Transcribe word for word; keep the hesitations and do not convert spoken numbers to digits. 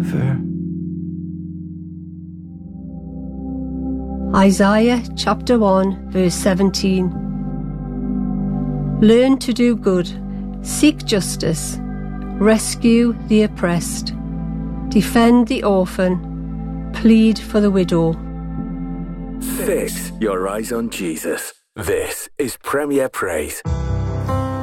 forever. Isaiah chapter one verse seventeen. Learn to do good, seek justice, rescue the oppressed, defend the orphan, plead for the widow. Fix your eyes on Jesus. This is Premier Praise.